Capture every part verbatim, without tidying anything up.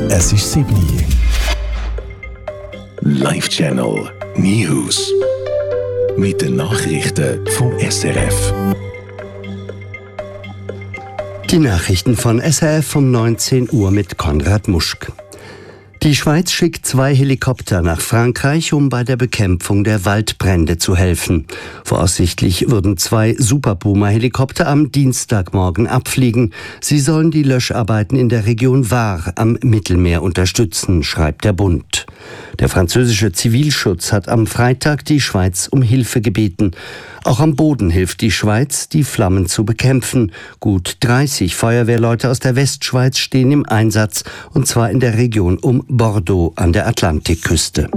Es ist sieben Uhr. Live Channel News. Mit den Nachrichten vom S R F. Die Nachrichten von S R F um neunzehn Uhr mit Konrad Muschk. Die Schweiz schickt zwei Helikopter nach Frankreich, um bei der Bekämpfung der Waldbrände zu helfen. Voraussichtlich würden zwei Super Puma-Helikopter am Dienstagmorgen abfliegen. Sie sollen die Löscharbeiten in der Region Var am Mittelmeer unterstützen, schreibt der Bund. Der französische Zivilschutz hat am Freitag die Schweiz um Hilfe gebeten. Auch am Boden hilft die Schweiz, die Flammen zu bekämpfen. Gut dreißig Feuerwehrleute aus der Westschweiz stehen im Einsatz, und zwar in der Region um Bordeaux an der Atlantikküste.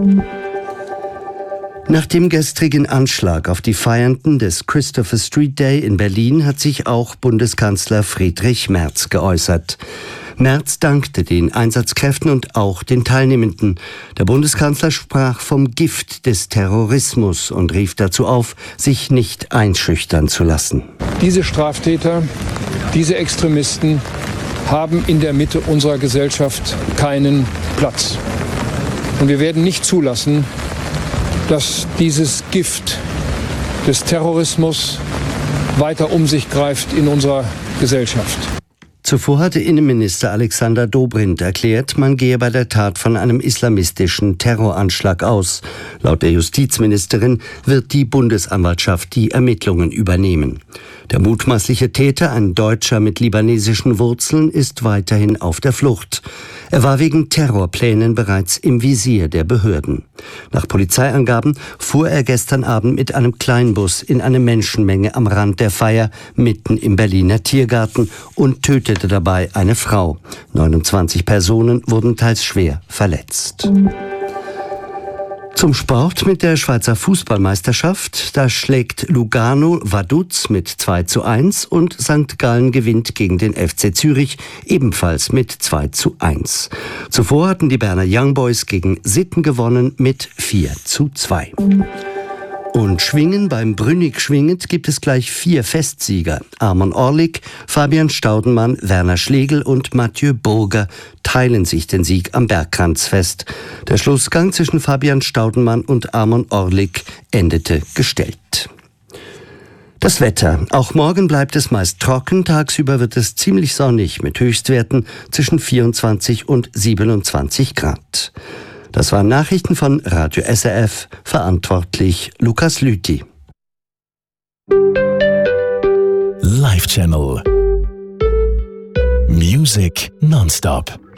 Nach dem gestrigen Anschlag auf die Feiernden des Christopher Street Day in Berlin hat sich auch Bundeskanzler Friedrich Merz geäußert. Merz dankte den Einsatzkräften und auch den Teilnehmenden. Der Bundeskanzler sprach vom Gift des Terrorismus und rief dazu auf, sich nicht einschüchtern zu lassen. Diese Straftäter, diese Extremisten haben in der Mitte unserer Gesellschaft keinen Platz. Und wir werden nicht zulassen, dass dieses Gift des Terrorismus weiter um sich greift in unserer Gesellschaft. Zuvor hatte Innenminister Alexander Dobrindt erklärt, man gehe bei der Tat von einem islamistischen Terroranschlag aus. Laut der Justizministerin wird die Bundesanwaltschaft die Ermittlungen übernehmen. Der mutmaßliche Täter, ein Deutscher mit libanesischen Wurzeln, ist weiterhin auf der Flucht. Er war wegen Terrorplänen bereits im Visier der Behörden. Nach Polizeiangaben fuhr er gestern Abend mit einem Kleinbus in eine Menschenmenge am Rand der Feier mitten im Berliner Tiergarten und tötete dabei eine Frau. neunundzwanzig Personen wurden teils schwer verletzt. Zum Sport mit der Schweizer Fußballmeisterschaft. Da schlägt Lugano Vaduz mit zwei zu eins und Sankt Gallen gewinnt gegen den F C Zürich ebenfalls mit zwei zu eins. Zuvor hatten die Berner Young Boys gegen Sitten gewonnen mit vier zu zwei. Und Schwingen, beim Brünnig schwingend gibt es gleich vier Festsieger. Armon Orlik, Fabian Staudenmann, Werner Schlegel und Mathieu Burger teilen sich den Sieg am Bergkranzfest. Der Schlussgang zwischen Fabian Staudenmann und Armon Orlik endete gestellt. Das Wetter. Auch morgen bleibt es meist trocken. Tagsüber wird es ziemlich sonnig mit Höchstwerten zwischen vierundzwanzig und siebenundzwanzig Grad. Das waren Nachrichten von Radio S R F, verantwortlich Lukas Lüthi. Live Channel Music nonstop.